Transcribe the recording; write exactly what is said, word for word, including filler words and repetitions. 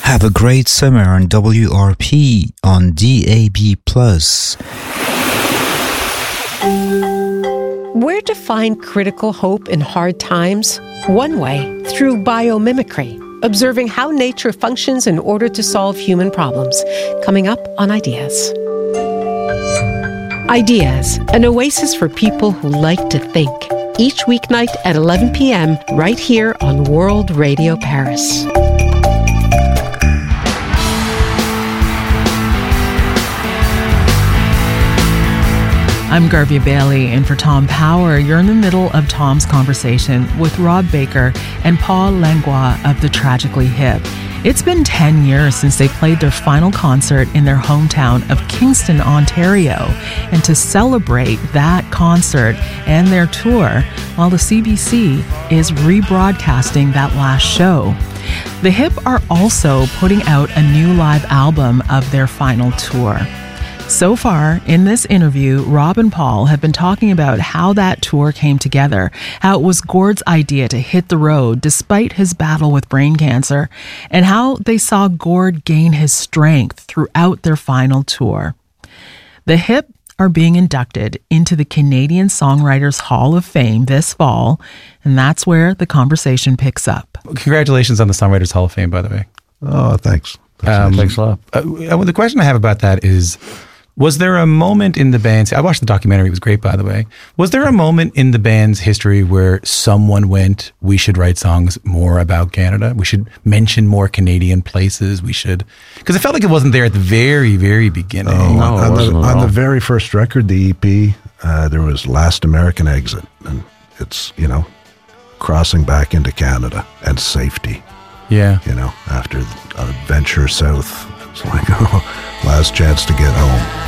Have a great summer on W R P on D A B plus. Where to find critical hope in hard times? One way, through biomimicry, observing how nature functions in order to solve human problems. Coming up on Ideas. Ideas, an oasis for people who like to think. Each weeknight at eleven p.m. right here on World Radio Paris. I'm Garvia Bailey, and for Tom Power, you're in the middle of Tom's conversation with Rob Baker and Paul Langlois of The Tragically Hip. It's been ten years since they played their final concert in their hometown of Kingston, Ontario. And to celebrate that concert and their tour, while the C B C is rebroadcasting that last show. The Hip are also putting out a new live album of their final tour. So far, in this interview, Rob and Paul have been talking about how that tour came together, how it was Gord's idea to hit the road despite his battle with brain cancer, and how they saw Gord gain his strength throughout their final tour. The Hip are being inducted into the Canadian Songwriters Hall of Fame this fall, and that's where the conversation picks up. Congratulations on the Songwriters Hall of Fame, by the way. Oh, thanks. Um, thanks a lot. Uh, well, the question I have about that is, was there a moment in the band's, I watched the documentary, it was great, by the way. Was there a moment in the band's history where someone went, we should write songs more about Canada? We should mention more Canadian places. We should, because it felt like it wasn't there at the very, very beginning. Oh, No, on, it wasn't the, at on all. the very first record, the E P, uh, there was Last American Exit. And it's, you know, crossing back into Canada and safety, Yeah. you know, after a venture south. It's like, oh, last chance to get home.